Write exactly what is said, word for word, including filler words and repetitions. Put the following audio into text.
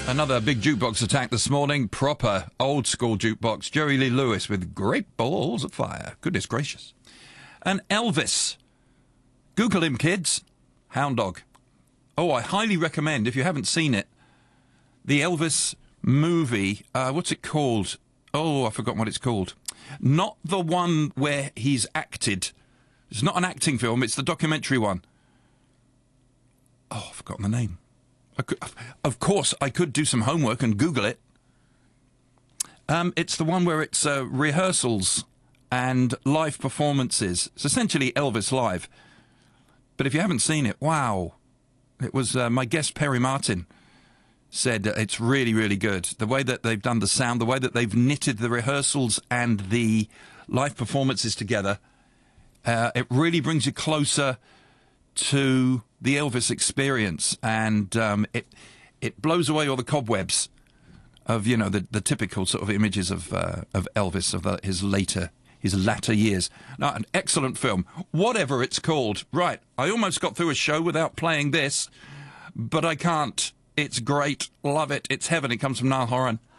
Another big jukebox attack this morning. Proper old-school jukebox. Jerry Lee Lewis with Great Balls of Fire. Goodness gracious. And Elvis. Google him, kids. Hound Dog. Oh, I highly recommend, if you haven't seen it, the Elvis movie. Uh, what's it called? Oh, I've forgotten what it's called. Not the one where he's acted. It's not an acting film. It's the documentary one. Oh, I've forgotten the name. I could, of course, I could do some homework and Google it. Um, it's the one where it's uh, rehearsals and live performances. It's essentially Elvis live. But if you haven't seen it, wow. It was uh, my guest, Perry Martin, said uh, it's really, really good. The way that they've done the sound, the way that they've knitted the rehearsals and the live performances together, uh, it really brings you closer to the Elvis experience, and um, it it blows away all the cobwebs of, you know, the, the typical sort of images of uh, of Elvis of the, his later his latter years. Now, an excellent film, whatever it's called. Right, I almost got through a show without playing this, but I can't. It's great, love it. It's heaven. It comes from Niall Horan.